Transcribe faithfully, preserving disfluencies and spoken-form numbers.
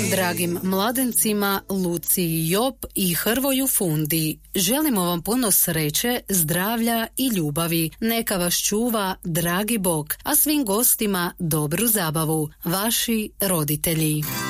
Dragim mladencima Luciji Jop i Hrvoju Fundi želimo vam puno sreće, zdravlja i ljubavi. Neka vas čuva dragi Bog, a svim gostima dobru zabavu. Vaši roditelji.